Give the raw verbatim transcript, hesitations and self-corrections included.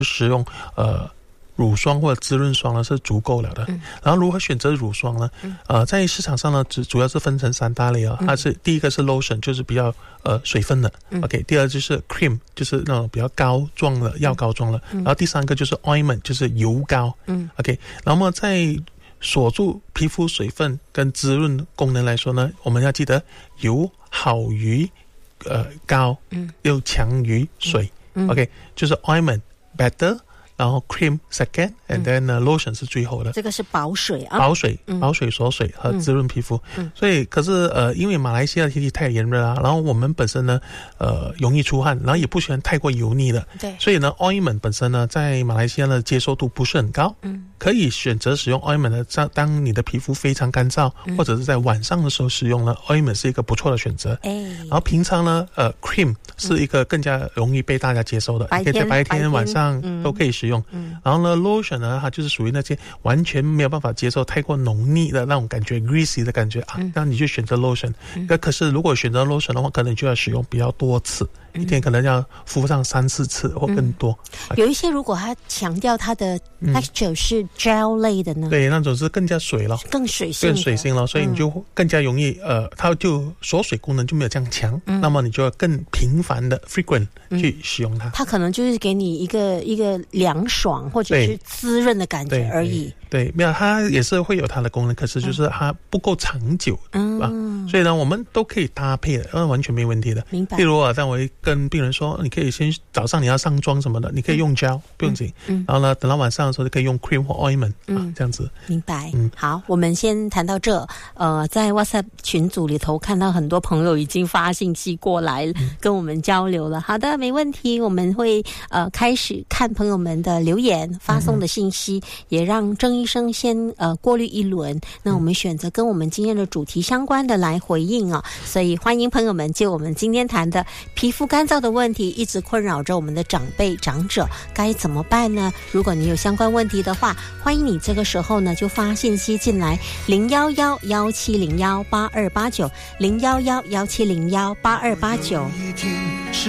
使用呃乳霜或者滋润霜呢是足够了的。嗯、然后如何选择乳霜呢？嗯、呃，在市场上呢，主主要是分成三大类啊、哦。它是第一个是 lotion， 就是比较呃水分的、嗯、，OK。第二就是 cream， 就是那种比较膏状的药膏状的。嗯、然后第三个就是 ointment， 就是油膏。嗯 ，OK。然后在锁住皮肤水分跟滋润功能来说呢，我们要记得油好于呃膏，嗯，又强于水。嗯、OK， 就是 ointment better。然后 cream second and then、uh, lotion 是最后的。 这个是保水啊， 保水、嗯、保水锁水和滋润皮肤、嗯、所以可是呃因为马来西亚的天气太炎热啊，然后我们本身呢呃容易出汗，然后也不喜欢太过油腻的，对，所以呢 ointment 本身呢在马来西亚的接受度不是很高，嗯，可以选择使用 ointment 的，当你的皮肤非常干燥、嗯、或者是在晚上的时候使用呢 ointment 是一个不错的选择。然后平常呢呃 cream 是一个更加容易被大家接受的，你可以在白天晚上都可以使用。嗯、然后呢 lotion 呢它就是属于那些完全没有办法接受太过浓腻的那种感觉 greasy 的感觉啊，那你就选择 lotion、嗯、可是如果选择 lotion 的话，可能就要使用比较多次，一天可能要敷上三四次或更多、 嗯、有一些如果它强调它的 texture 是 gel 类的呢、嗯、 对，那种是更加水了， 更水性更水性了，所以你就更加容易、嗯、呃，它就锁水功能就没有这样强、嗯、那么你就要更频繁的 frequent 去使用它、嗯、 它可能就是给你一个一个凉爽或者是滋润的感觉而已。 对，没有，它也是会有它的功能，可是就是它不够长久、嗯、啊，所以呢我们都可以搭配的，完全没问题的。明白。例如啊，但我会跟病人说，你可以先早上你要上妆什么的，你可以用 gel、嗯、不用紧、嗯、然后呢等到晚上的时候就可以用 cream 或 ointment、嗯、啊，这样子。 明白。嗯，好，我们先谈到这。呃，在 WhatsApp 群组里头看到很多朋友已经发信息过来、嗯、跟我们交流了。好的，没问题，我们会呃开始看朋友们的留言发送的信息、嗯、也让郑医生先呃过滤一轮，那我们选择跟我们今天的主题相关的来回应啊。所以欢迎朋友们就我们今天谈的皮肤干燥的问题一直困扰着我们的长辈长者，该怎么办呢？如果你有相关问题的话，欢迎你这个时候呢就发信息进来零一一一七零一八二八九零一一一七零一八二八九。